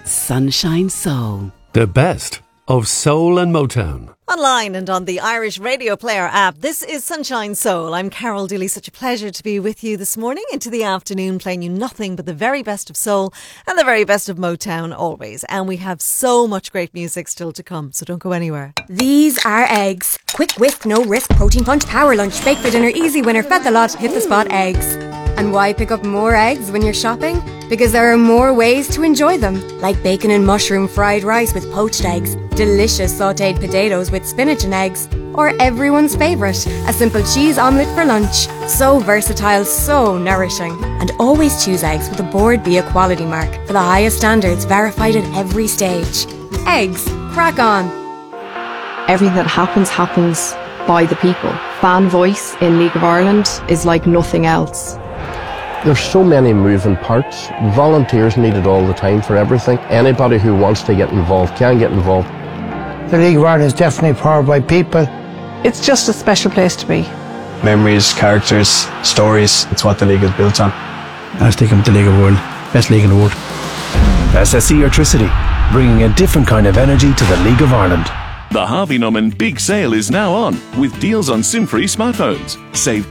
Sunshine Soul. The best of soul and Motown. Online and on the Irish Radio Player app, this is Sunshine Soul. I'm Carol Dooley. Such a pleasure to be with you this morning into the afternoon, playing you nothing but the very best of soul and the very best of Motown always. And we have so much great music still to come, so don't go anywhere. These are eggs. Quick whisk, no risk, protein punch, power lunch, bake for dinner, easy winner, fed the lot, hit the spot, eggs. And why pick up more eggs when you're shopping? Because there are more ways to enjoy them, like bacon and mushroom fried rice with poached eggs, delicious sautéed potatoes with spinach and eggs, or everyone's favourite, a simple cheese omelette for lunch. So versatile, so nourishing. And always choose eggs with a Board Bia quality mark for the highest standards, verified at every stage. Eggs, crack on. Everything that happens by the people. Fan voice in League of Ireland is like nothing else. There's so many moving parts. Volunteers needed all the time for everything. Anybody who wants to get involved can get involved. The League of Ireland is definitely powered by people. It's just a special place to be. Memories, characters, stories. It's what the league is built on. I stick with the League of the World. Best league in the world. SSE Electricity, bringing a different kind of energy to the League of Ireland. The Harvey Norman Big Sale is now on, with deals on SIM-free smartphones. Save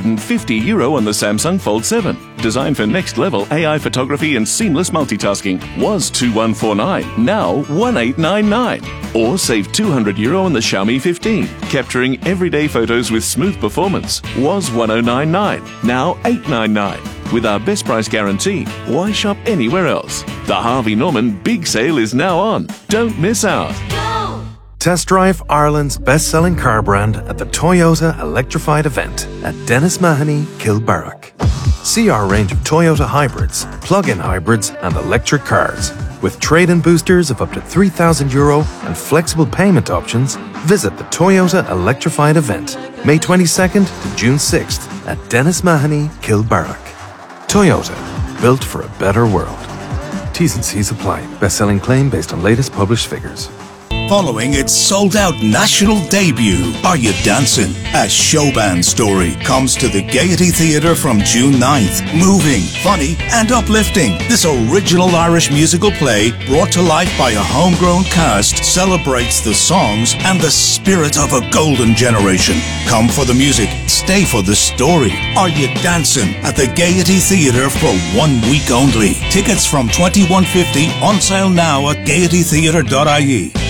€250 on the Samsung Fold 7. Designed for next-level AI photography and seamless multitasking. Was €2149, now €1899. Or save €200 on the Xiaomi 15. Capturing everyday photos with smooth performance. Was €1099, now €899. With our best price guarantee, why shop anywhere else? The Harvey Norman Big Sale is now on. Don't miss out. Test drive Ireland's best-selling car brand at the Toyota Electrified event at Dennis Mahoney, Kilbarrack. See our range of Toyota hybrids, plug-in hybrids and electric cars. With trade-in boosters of up to €3,000 and flexible payment options, visit the Toyota Electrified event, May 22nd to June 6th at Dennis Mahoney, Kilbarrack. Toyota, built for a better world. T's and C's apply. Best-selling claim based on latest published figures. Following its sold-out national debut, Are You Dancing? A showband story comes to the Gaiety Theatre from June 9th. Moving, funny and uplifting, this original Irish musical play, brought to life by a homegrown cast, celebrates the songs and the spirit of a golden generation. Come for the music, stay for the story. Are You Dancing? At the Gaiety Theatre for 1 week only. Tickets from $21.50, on sale now at gaietytheatre.ie.